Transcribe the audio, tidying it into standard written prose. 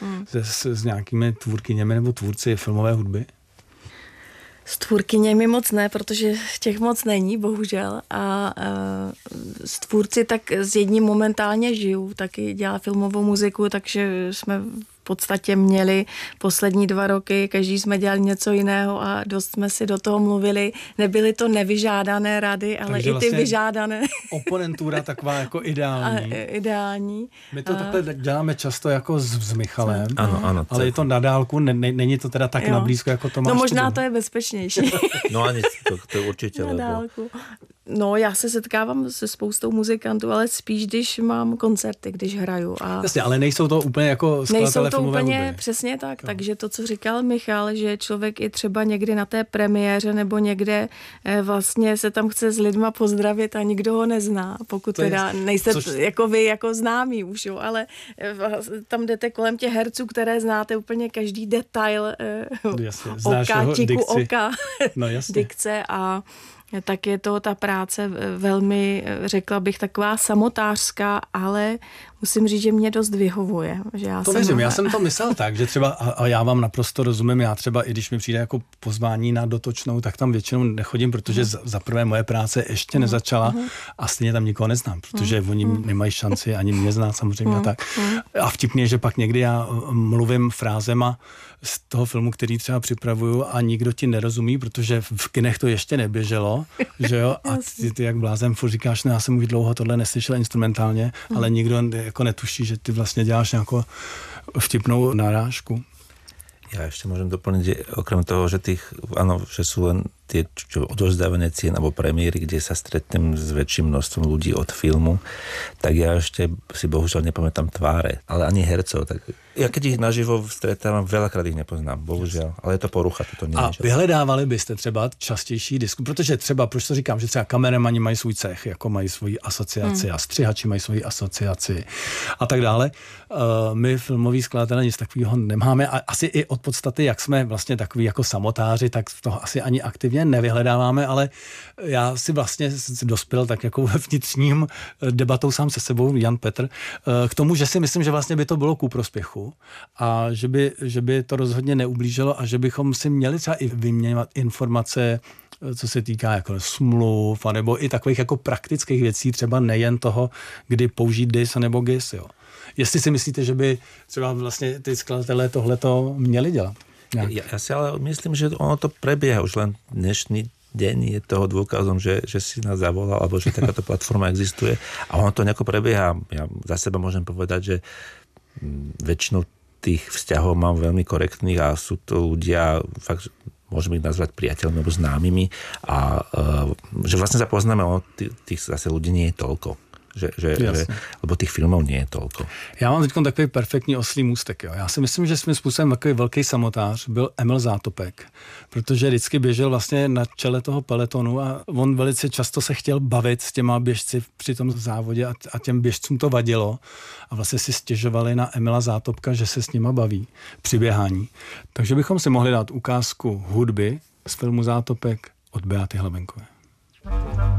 s nějakými tvůrkyněmi nebo tvůrci filmové hudby? S tvůrkyněmi moc ne, protože těch moc není, bohužel. A s tvůrci tak s jedním momentálně žiju, taky dělá filmovou muziku, takže jsme v podstatě měli poslední 2 roky, každý jsme dělali něco jiného a dost jsme si do toho mluvili. Nebyly to nevyžádané rady, ale takže i ty vlastně vyžádané. Oponentura taková jako ideální. Ideální. My to takhle děláme často jako s Michalem, ano, ale je to na dálku, není to teda tak nablízko, jako to máš. No možná to je bezpečnější. No ani to určitě. Na dálku. No, já se setkávám se spoustou muzikantů, ale spíš, když mám koncerty, když hraju. Jasně, ale nejsou to úplně jako skladatelé filmové hudby. Úplně přesně tak, takže to, co říkal Michal, že člověk i třeba někdy na té premiéře nebo někde vlastně se tam chce s lidma pozdravit a nikdo ho nezná, pokud teda nejste jako vy jako známí už, jo, ale tam jdete kolem těch herců, které znáte úplně každý detail oka, tiku oka, dikce a tak je to ta práce velmi, řekla bych, taková samotářská, ale musím říct, že mě dost vyhovuje. Že já jsem to myslel tak, že třeba, a já vám naprosto rozumím, já třeba, i když mi přijde jako pozvání na dotočnou, tak tam většinou nechodím, protože za prvé moje práce ještě nezačala a stejně tam nikoho neznám, protože oni nemají šanci ani mě znát samozřejmě a tak. A vtipně je, že pak někdy já mluvím frázema z toho filmu, který třeba připravuju a nikdo ti nerozumí, protože v kinech to ještě neběželo, že jo, a ty jak blázen furt říkáš, no já jsem už dlouho tohle neslyšel instrumentálně, ale nikdo jako netuší, že ty vlastně děláš nějakou vtipnou narážku. Ja ešte môžem doplniť, že okrem toho, že že sú len tie odovzdávanie cien alebo premiéry, kde sa stretnem s väčším množstvom ľudí od filmu, tak ja ešte si bohužiaľ nepamätám tváre, ale ani hercov. Tak ja keď ich naživo stretávam, veľakrát ich nepoznám, bohužiaľ. Ale je to porucha, toto nie je. A vyhledávali byste třeba častější disku, protože třeba, proč to říkám, že třeba kameramani mají svůj cech, jako mají svoji asociaci a střihači mají svoji asociaci a tak dále. My filmoví skladatelé nic takového nemáme a asi i od podstaty, jak jsme vlastně takový jako samotáři, tak toho asi ani aktivně nevyhledáváme, ale já si vlastně dospěl tak jako vnitřním debatou sám se sebou, Jan Petr, k tomu, že si myslím, že vlastně by to bylo ku prospěchu a že by to rozhodně neublížilo a že bychom si měli třeba i vyměňovat informace, co se týká jako smluv, anebo i takových jako praktických věcí, třeba nejen toho, kdy použít dis nebo gis, jo. Jestli si myslíte, že by třeba vlastně ty skladatelé tohleto měli dělat? Ja si ale myslím, že ono to prebieha už len dnešný deň je toho dôkazom, že si nás zavolal, alebo že takáto platforma existuje a ono to nejako prebieha. Ja za seba môžem povedať, že väčšinu tých vzťahov mám veľmi korektných a sú to ľudia, fakt, môžeme ich nazvať priateľmi alebo známymi a že vlastne sa poznáme, tých zase ľudí nie je toľko. Lebo těch filmů nie je toľko. Já mám teď takový perfektní oslý můstek. Jo. Já si myslím, že svým způsobem takový velký samotář byl Emil Zátopek, protože vždycky běžel vlastně na čele toho peletonu a on velice často se chtěl bavit s těma běžci při tom závodě a těm běžcům to vadilo a vlastně si stěžovali na Emila Zátopka, že se s nima baví při běhání. Takže bychom si mohli dát ukázku hudby z filmu Zátopek od Beaty Hlavenkové.